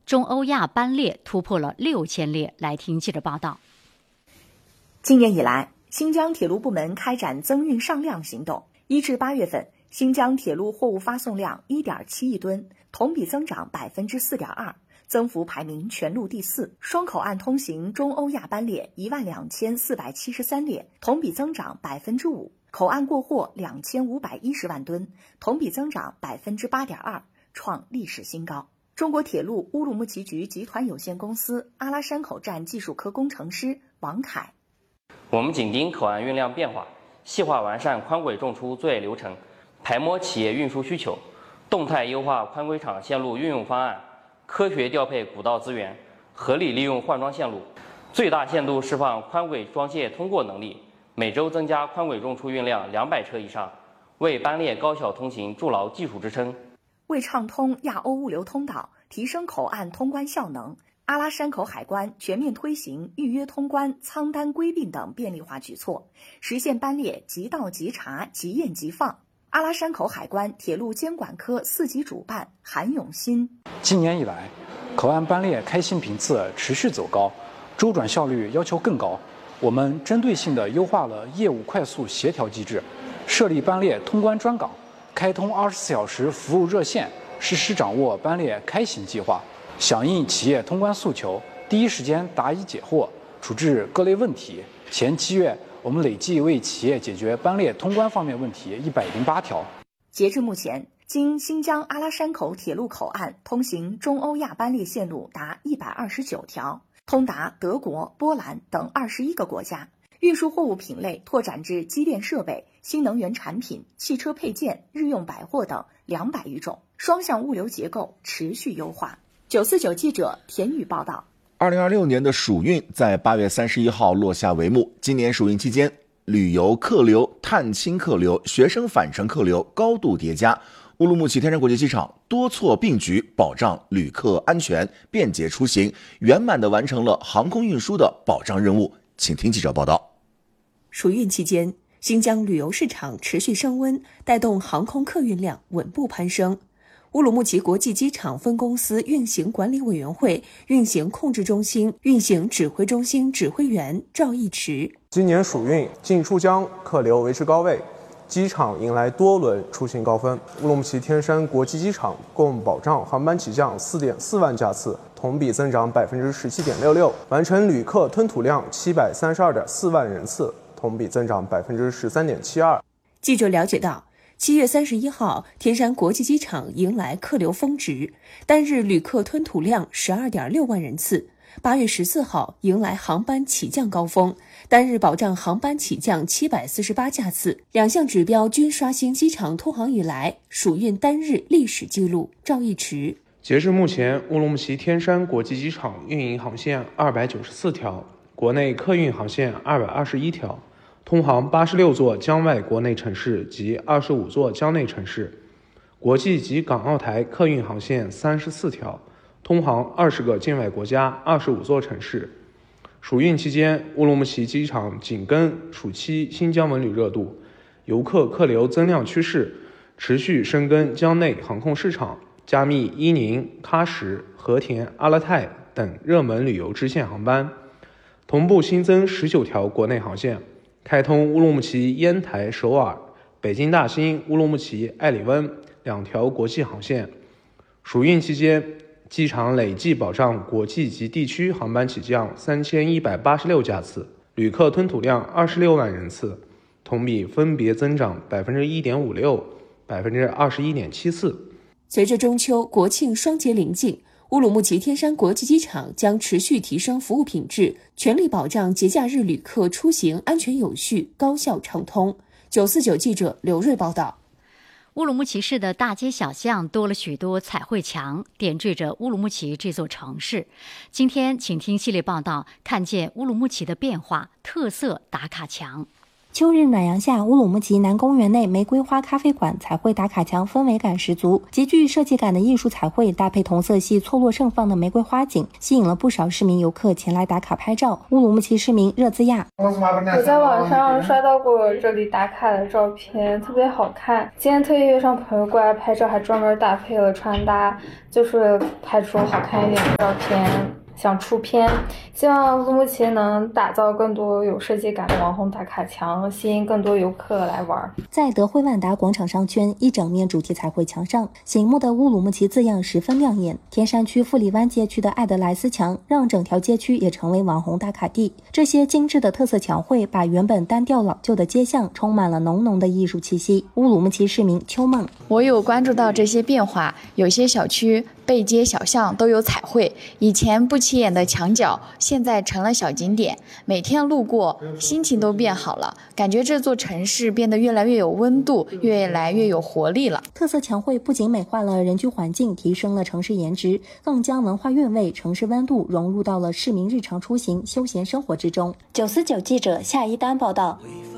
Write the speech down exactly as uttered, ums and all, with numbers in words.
中欧亚班列突破了六千列。来听记者报道。 今年以来，新疆铁路部门开展增运上量行动。一至八月份，新疆铁路货物发送量 一点七亿吨，同比增长 百分之四点二， 增幅排名全路第四。双口岸通行中欧亚班列一万两千四百七十三列，同比增长 百分之五， 口岸过货两千五百一十万吨，同比增长 百分之八点二， 创历史新高。中国铁路乌鲁木齐局集团有限公司阿拉山口站技术科工程师王凯： 我们紧盯口岸运量变化，细化完善宽轨种出作业流程，排摸企业运输需求，动态优化宽轨场线路运用方案，科学调配古道资源，合理利用换装线路，最大限度释放宽轨装卸通过能力，每周增加宽轨种出运量两百车以上，为班列高效通行筑牢技术支撑。 为畅通亚欧物流通道，提升口岸通关效能，阿拉山口海关全面推行预约通关、仓单归并等便利化举措，实现班列即到即查、即验即放。阿拉山口海关铁路监管科四级主办韩永新： 今年以来，口岸班列开行频次持续走高，周转效率要求更高。我们针对性地优化了业务快速协调机制，设立班列通关专岗，开通二十四小时服务热线，实时掌握班列开行计划，响应企业通关诉求，第一时间答疑解惑，处置各类问题。前七月，我们累计为企业解决班列通关方面问题一百零八条。 截至目前，经新疆阿拉山口铁路口岸通行中欧亚班列线路达一百二十九条，通达德国、波兰等二十一个国家。运输货物品类拓展至机电设备、新能源产品、汽车配件、日用百货等两百余种，双向物流结构持续优化。九四九记者田宇报道。 二零二六年的暑运在八月三十一号落下帷幕。今年暑运期间，旅游客流、探亲客流、学生返程客流高度叠加，乌鲁木齐天山国际机场多措并举，保障旅客安全、便捷出行，圆满地完成了航空运输的保障任务。请听记者报道。 暑运期间，新疆旅游市场持续升温，带动航空客运量稳步攀升。乌鲁木齐国际机场分公司运行管理委员会运行控制中心运行指挥中心指挥员赵义池： 今年暑运进出疆客流维持高位，机场迎来多轮出行高峰。乌鲁木齐天山国际机场共保障航班起降 四点四万架次，同比增长 百分之十七点六六， 完成旅客吞吐量 七百三十二点四万人次，同比增长 百分之十三点七二。 记者了解到，七月三十一号，天山国际机场迎来客流峰值，单日旅客吞吐量 十二点六万人次。八月十四号迎来航班起降高峰，单日保障航班起降七百四十八架次，两项指标均刷新机场通航以来暑运单日历史记录。赵义池： 截至目前，乌鲁木齐天山国际机场运营航线二百九十四条，国内客运航线二百二十一条，通航八十六座疆外国内城市及二十五座疆内城市，国际及港澳台客运航线三十四条，通航二十个境外国家、二十五座城市。暑运期间，乌鲁木齐机场紧跟暑期新疆文旅热度，游客客流增量趋势，持续深耕疆内航空市场，加密伊宁、喀什、和田、阿勒泰等热门旅游支线航班，同步新增十九条国内航线，开通乌鲁木齐烟台、首尔、北京大兴、乌鲁木齐、艾里温两条国际航线。暑运期间，机场累计保障国际及地区航班起降三千一百八十六架次，旅客吞吐量二十六万人次，同比分别增长 百分之一点五六、百分之二十一点七四。 随着中秋、国庆双节临近，乌鲁木齐天山国际机场将持续提升服务品质，全力保障节假日旅客出行安全有序、高效畅通。九四九记者刘瑞报道。 乌鲁木齐市的大街小巷多了许多彩绘墙，点缀着乌鲁木齐这座城市。今天请听系列报道，看见乌鲁木齐的变化，特色打卡墙。 秋日暖阳下，乌鲁木齐南公园内玫瑰花咖啡馆彩绘打卡墙氛围感十足，极具设计感的艺术彩绘搭配同色系错落盛放的玫瑰花景，吸引了不少市民游客前来打卡拍照。乌鲁木齐市民热兹亚： 我在网上刷到过这里打卡的照片，特别好看。今天特意约上朋友过来拍照，还专门搭配了穿搭，就是为了拍出好看一点的照片。想出片，希望乌鲁木齐能打造更多有设计感的网红打卡墙，吸引更多游客来玩。 在德惠万达广场商圈，一整面主题彩绘墙上，醒目的乌鲁木齐字样十分亮眼。天山区富里湾街区的爱德莱斯墙，让整条街区也成为网红打卡地。这些精致的特色墙绘，把原本单调老旧的街巷充满了浓浓的艺术气息。乌鲁木齐市民邱梦： 我有关注到这些变化，有些小区背街小巷都有彩绘，以前不起眼的墙角现在成了小景点，每天路过心情都变好了，感觉这座城市变得越来越有温度，越来越有活力了。 特色墙绘不仅美化了人居环境，提升了城市颜值，更将文化韵味、城市温度融入到了市民日常出行、休闲生活之中。九四九记者夏一丹报道。